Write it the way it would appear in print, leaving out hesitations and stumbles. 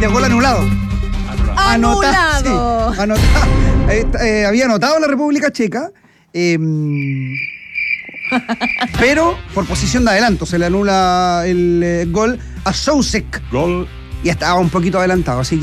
de gol anulado. ¡Anulado! Sí, había anotado la República Checa, pero por posición de adelanto se le anula el gol a Soucek. Gol Y estaba un poquito adelantado, así que